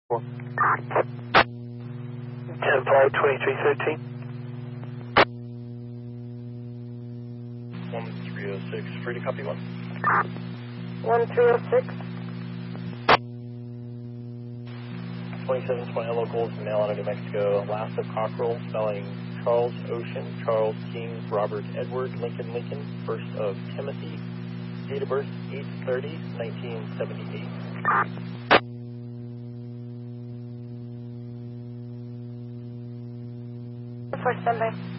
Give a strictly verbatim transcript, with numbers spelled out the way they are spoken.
ten five, twenty-three thirteen. one three oh six, free to copy one. one three oh six. twenty-seven twenty locals from Atlanta, New Mexico. Last of Cockrell, spelling Charles Ocean, Charles King, Robert Edward, Lincoln Lincoln. First of Timothy. Date of birth eight thirty, nineteen seventy-eight. For Sunday.